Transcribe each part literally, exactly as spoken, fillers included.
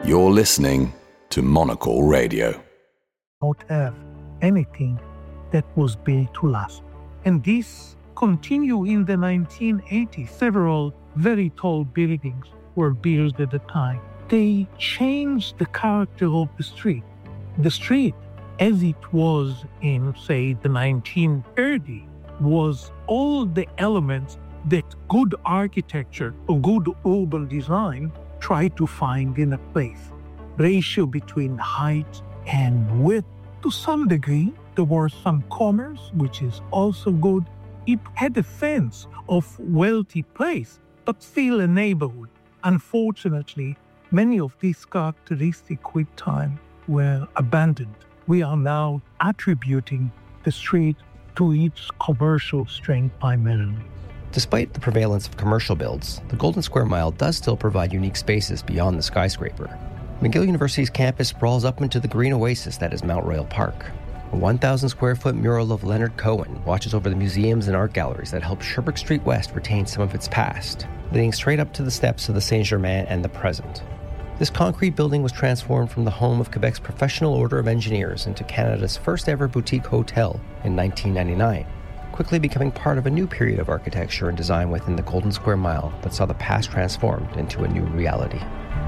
You're listening to Monocle Radio. Not have anything that was built to last. And this continued in the nineteen eighties. Several very tall buildings were built at the time. They changed the character of the street. The street, as it was in, say, the nineteen thirties, was all the elements that good architecture or good urban design try to find in a place. Ratio between height and width. To some degree, there was some commerce, which is also good. It had a sense of wealthy place, but still a neighborhood. Unfortunately, many of these characteristics with time were abandoned. We are now attributing the street to its commercial strength primarily. Despite the prevalence of commercial builds, the Golden Square Mile does still provide unique spaces beyond the skyscraper. McGill University's campus sprawls up into the green oasis that is Mount Royal Park. A one thousand square foot mural of Leonard Cohen watches over the museums and art galleries that help Sherbrooke Street West retain some of its past, leading straight up to the steps of the Saint-Germain and the present. This concrete building was transformed from the home of Quebec's Professional Order of Engineers into Canada's first ever boutique hotel in nineteen ninety-nine, quickly becoming part of a new period of architecture and design within the Golden Square Mile that saw the past transformed into a new reality.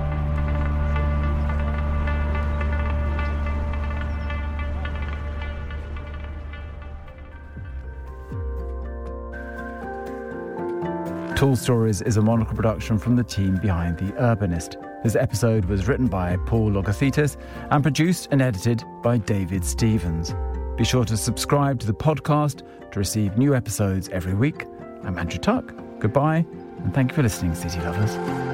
Tall Stories is a Monocle production from the team behind The Urbanist. This episode was written by Paul Logothetis and produced and edited by David Stevens. Be sure to subscribe to the podcast to receive new episodes every week. I'm Andrew Tuck. Goodbye, and thank you for listening, City Lovers.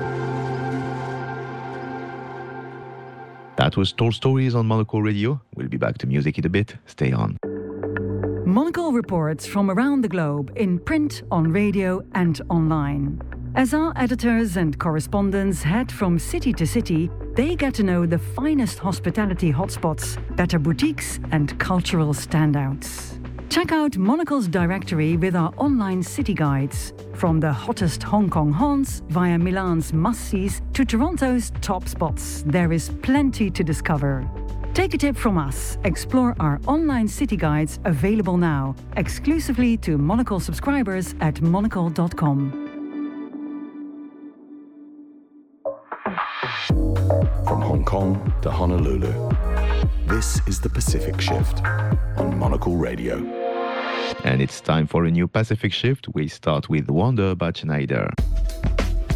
That was Tall Stories on Monocle Radio. We'll be back to music in a bit. Stay on. Monocle reports from around the globe in print, on radio and online. As our editors and correspondents head from city to city, they get to know the finest hospitality hotspots, better boutiques and cultural standouts. Check out Monocle's directory with our online city guides, from the hottest Hong Kong haunts via Milan's must-sees to Toronto's top spots. There is plenty to discover. Take a tip from us. Explore our online city guides available now, exclusively to Monocle subscribers at monocle dot com. From Hong Kong to Honolulu, this is the Pacific Shift on Monocle Radio. And it's time for a new Pacific Shift. We start with Wonder by Schneider.